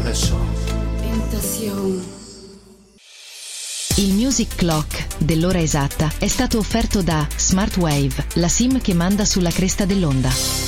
corazón. Tentación. Il Music Clock dell'ora esatta è stato offerto da Smartwave, la SIM che manda sulla cresta dell'onda.